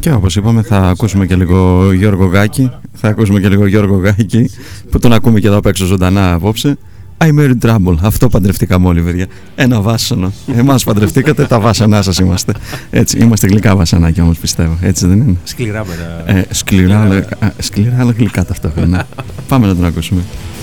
Και όπως είπαμε, θα ακούσουμε και λίγο Γιώργο Γάκη. Που τον ακούμε και εδώ απ' έξω ζωντανά απόψε. I married trouble. Αυτό παντρευτήκαμε όλοι, παιδιά. Ένα βάσανο. Εμάς παντρευτήκατε, τα βάσανά σας είμαστε. Έτσι, είμαστε γλυκά βασανάκια όμως, πιστεύω. Έτσι δεν είναι? Σκληρά μετά. Σκληρά αλλά γλυκά ταυτόχρονα. Πάμε να τον ακούσουμε.